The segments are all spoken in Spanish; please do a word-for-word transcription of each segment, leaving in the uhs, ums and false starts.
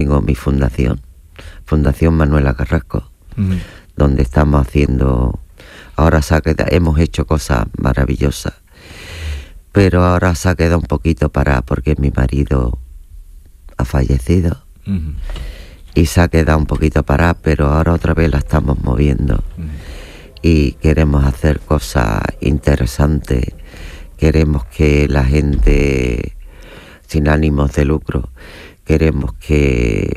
tengo mi fundación, Fundación Manuela Carrasco, uh-huh. donde estamos haciendo, ahora se ha quedado, hemos hecho cosas maravillosas, pero ahora se ha quedado un poquito parada porque mi marido ha fallecido, uh-huh. y se ha quedado un poquito parada, pero ahora otra vez la estamos moviendo, uh-huh. y queremos hacer cosas interesantes, queremos que la gente sin ánimos de lucro, queremos que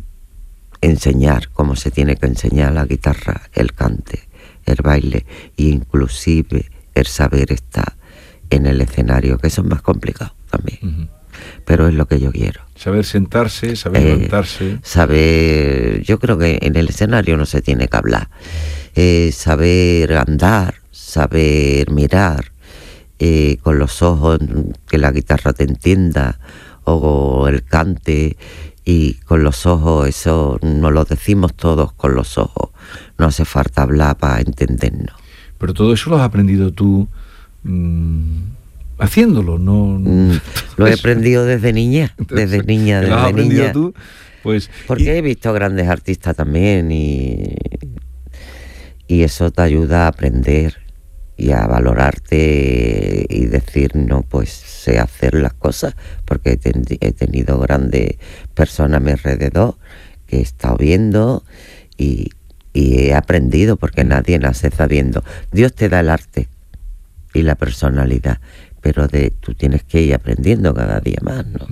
enseñar cómo se tiene que enseñar la guitarra, el cante, el baile, e inclusive el saber estar en el escenario, que eso es más complicado también, uh-huh. pero es lo que yo quiero. Saber sentarse, saber eh, levantarse. Saber, yo creo que en el escenario no se tiene que hablar, eh, saber andar, saber mirar, eh, con los ojos, que la guitarra te entienda, o el cante, y con los ojos, eso nos lo decimos todos con los ojos, no hace falta hablar para entendernos. Pero todo eso lo has aprendido tú mmm, haciéndolo, ¿no? Mm, lo he aprendido desde niña, desde niña, desde ¿Lo has aprendido niña. tú? Pues, porque y... he visto grandes artistas también, y, y eso te ayuda a aprender y a valorarte y decir, no, pues sé hacer las cosas, porque he, ten, he tenido grandes personas a mi alrededor que he estado viendo y, y he aprendido, porque nadie nace sabiendo. Dios te da el arte y la personalidad, pero de, tú tienes que ir aprendiendo cada día más, ¿no?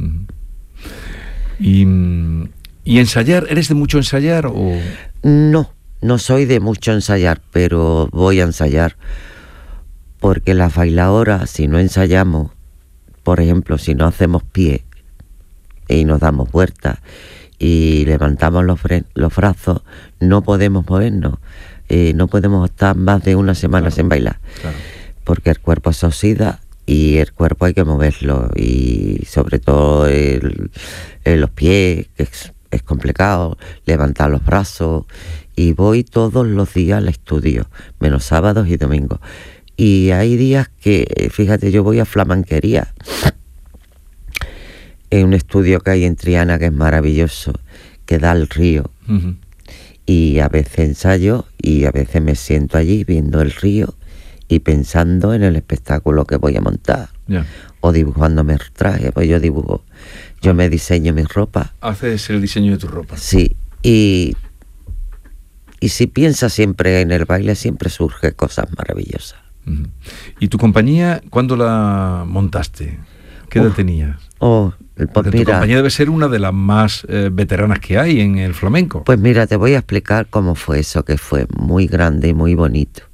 ¿Y, y ensayar? ¿Eres de mucho ensayar o...? No, no soy de mucho ensayar, pero voy a ensayar, porque las bailadoras, si no ensayamos, por ejemplo, si no hacemos pie y nos damos vueltas y levantamos los, fre- los brazos, no podemos movernos, eh, no podemos estar más de una semana claro, sin bailar, claro. porque el cuerpo se oxida y el cuerpo hay que moverlo, y sobre todo el, el, los pies, que es, es complicado, levantar los brazos, y voy todos los días al estudio, menos sábados y domingos. Y hay días que, fíjate, yo voy a Flamanquería, en un estudio que hay en Triana que es maravilloso, que da al río. Uh-huh. Y a veces ensayo y a veces me siento allí viendo el río y pensando en el espectáculo que voy a montar. Yeah. O dibujándome el traje, pues yo dibujo, yo ah. me diseño mis ropas. Haces el diseño de tu ropa. Sí, y, y si piensas siempre en el baile, siempre surgen cosas maravillosas. Uh-huh. ¿Y tu compañía cuándo la montaste? ¿Qué edad uh, tenías? Oh, pues Porque mira, tu compañía debe ser una de las más eh, veteranas que hay en el flamenco. Pues mira, te voy a explicar cómo fue eso, que fue muy grande y muy bonito.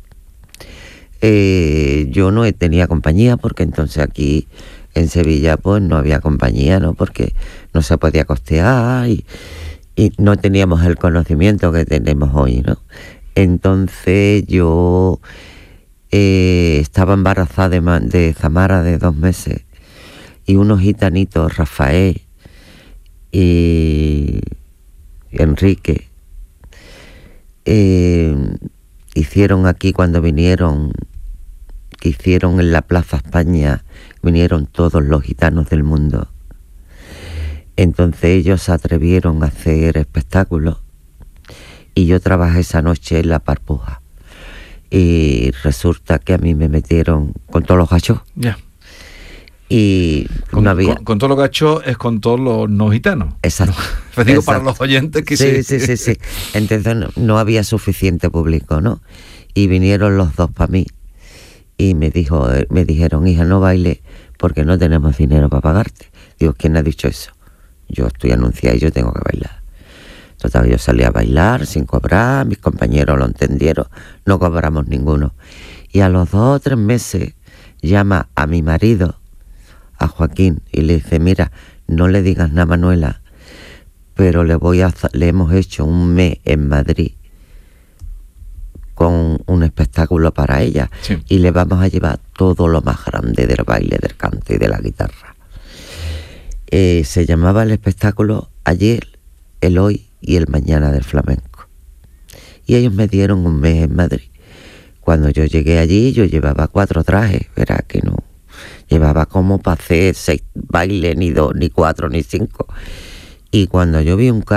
Eh, yo no tenía compañía, porque entonces aquí en Sevilla pues no había compañía, ¿no? Porque no se podía costear y, y no teníamos el conocimiento que tenemos hoy, ¿no? Entonces yo... Eh, estaba embarazada de, de Zamara de dos meses, y unos gitanitos, Rafael y Enrique, eh, hicieron aquí cuando vinieron, que hicieron en la Plaza España, vinieron todos los gitanos del mundo. Entonces ellos se atrevieron a hacer espectáculos, y yo trabajé esa noche en la Parpuja. Y resulta que a mí me metieron con todos los gachos. Ya. Yeah. Y con, no había... con, con todos los gachos es con todos los no gitanos. Exacto. No, digo, exacto. Para los oyentes que sí. Sí, sí, sí, sí. Entonces no, no había suficiente público, ¿no? Y vinieron los dos para mí. Y me dijo, me dijeron, hija, no baile porque no tenemos dinero para pagarte. Digo, ¿quién ha dicho eso? Yo estoy anunciada y yo tengo que bailar. Total, yo salí a bailar sin cobrar, mis compañeros lo entendieron, no cobramos ninguno. Y a los dos o tres meses llama a mi marido, a Joaquín, y le dice, mira, no le digas nada a Manuela, pero le voy a le hemos hecho un mes en Madrid con un espectáculo para ella, sí. y le vamos a llevar todo lo más grande del baile, del canto y de la guitarra. Eh, se llamaba el espectáculo Ayer, el Hoy y el Mañana del Flamenco. Y ellos me dieron un mes en Madrid. Cuando yo llegué allí, yo llevaba cuatro trajes, verá que no. Llevaba como para hacer seis bailes, ni dos, ni cuatro, ni cinco. Y cuando yo vi un